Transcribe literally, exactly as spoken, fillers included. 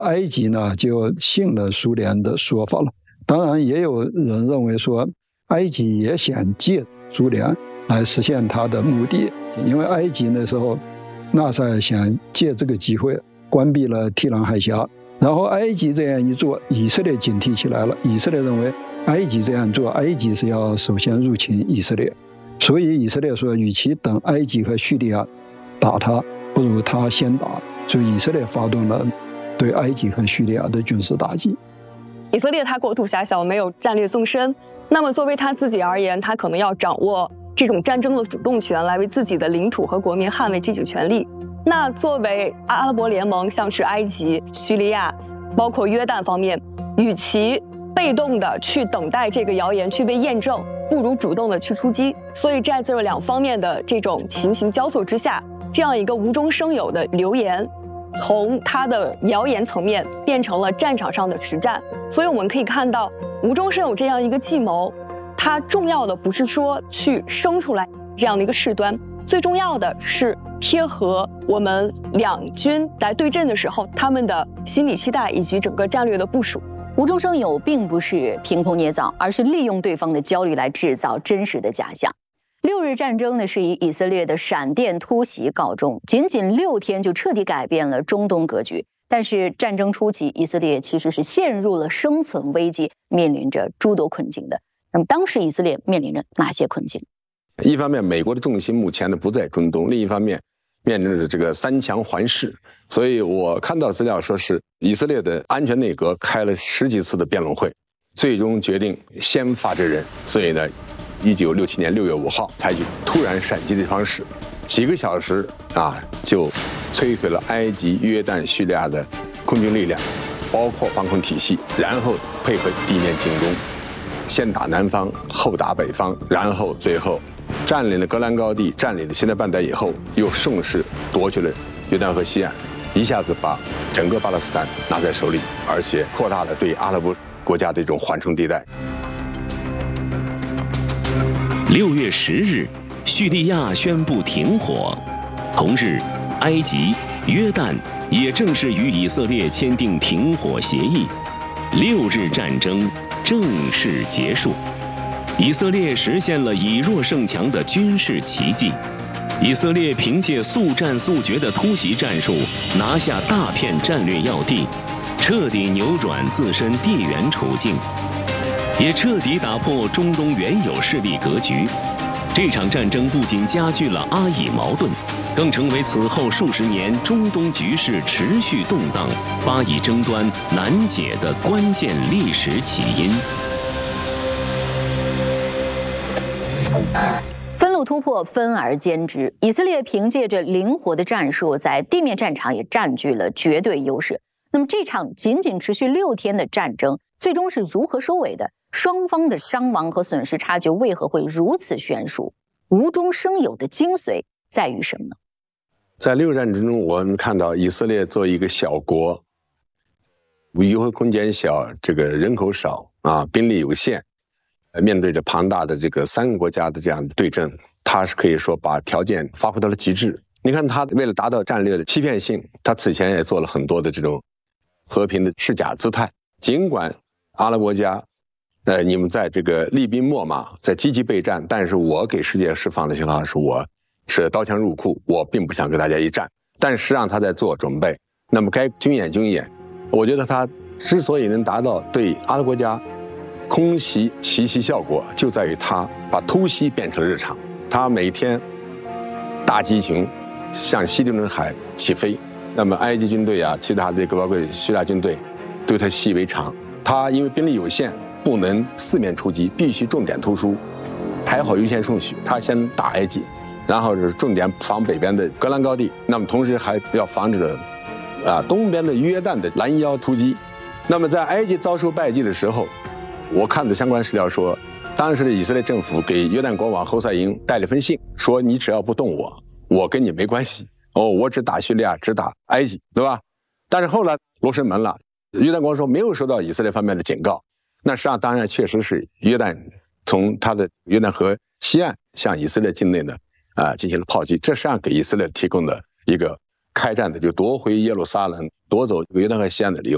埃及呢就信了苏联的说法了。当然，也有人认为说，埃及也想借苏联来实现他的目的，因为埃及那时候，纳赛想借这个机会关闭了提兰海峡，然后埃及这样一做，以色列警惕起来了。以色列认为埃及这样做，埃及是要首先入侵以色列，所以以色列说，与其等埃及和叙利亚打他，不如他先打。所以以色列发动了对埃及和叙利亚的军事打击。 以色列它国土狭小，没有战略纵深，那么作为他自己而言，他可能要掌握这种战争的主动权，来为自己的领土和国民捍卫这种权利。那作为阿拉伯联盟，像是埃及、叙利亚，包括约旦方面，与其被动的去等待这个谣言去被验证，不如主动的去出击。所以在这两方面的这种情形交错之下，这样一个无中生有的流言，从它的谣言层面变成了战场上的实战。所以我们可以看到，无中生有这样一个计谋，它重要的不是说去生出来这样的一个事端，最重要的是贴合我们两军来对阵的时候他们的心理期待以及整个战略的部署。 无中生有并不是凭空捏造，而是利用对方的焦虑来制造真实的假象。六日战争呢是以以色列的闪电突袭告终，仅仅六天就彻底改变了中东格局。但是战争初期，以色列其实是陷入了生存危机，面临着诸多困境的。那么当时以色列面临着哪些困境？ 一方面，美国的重心目前呢不在中东；另一方面，面临着这个三强环视。所以我看到资料说是以色列的安全内阁开了十几次的辩论会，最终决定先发制人。所以呢，一九六七年六月五号采取突然闪击的方式，几个小时啊就摧毁了埃及、约旦、叙利亚的空军力量，包括防空体系，然后配合地面进攻，先打南方，后打北方，然后最后占领了戈兰高地，占领了西奈半岛以后，又顺势夺取了约旦河西岸，一下子把整个巴勒斯坦拿在手里，而且扩大了对阿拉伯国家的一种缓冲地带。 六月十日，叙利亚宣布停火，同日，埃及、约旦也正式与以色列签订停火协议，六日战争正式结束。以色列实现了以弱胜强的军事奇迹。以色列凭借速战速决的突袭战术，拿下大片战略要地，彻底扭转自身地缘处境，也彻底打破中东原有势力格局。这场战争不仅加剧了阿以矛盾，更成为此后数十年中东局势持续动荡、巴以争端难解的关键历史起因。 分路突破，分而兼之。以色列凭借着灵活的战术，在地面战场也占据了绝对优势。那么这场仅仅持续六天的战争，最终是如何收尾的？双方的伤亡和损失差距为何会如此悬殊？无中生有的精髓在于什么呢？ 在六战之中，我们看到以色列作为一个小国，议会空间小，这个人口少啊，兵力有限，面对着庞大的这个三个国家的这样的对阵，他是可以说把条件发挥到了极致。你看，他为了达到战略的欺骗性，他此前也做了很多的这种和平的示假姿态。尽管阿拉伯国家，呃，你们在这个厉兵秣马，在积极备战，但是我给世界释放的信号是我是刀枪入库，我并不想跟大家一战。但实际上他在做准备。那么该军演军演，我觉得他之所以能达到对阿拉伯国家空袭奇袭效果，就在于他把突袭变成了日常。他每天大机群向西地中海起飞，那么埃及军队啊，其他的这个包括叙利亚军队，对他习以为常。他因为兵力有限，不能四面出击，必须重点突出，排好优先顺序。他先打埃及，然后是重点防北边的戈兰高地，那么同时还要防止啊东边的约旦的拦腰突击。那么在埃及遭受败绩的时候，我看的相关史料说，当时的以色列政府给约旦国王侯赛因带了封信，说你只要不动我，我跟你没关系哦，我只打叙利亚，只打埃及，对吧？但是后来罗生门了，约旦国王说没有收到以色列方面的警告。那实际上当然确实是约旦从他的约旦河西岸向以色列境内呢啊进行了炮击，这实际上给以色列提供的一个开战的就夺回耶路撒冷、夺走约旦河西岸的理由。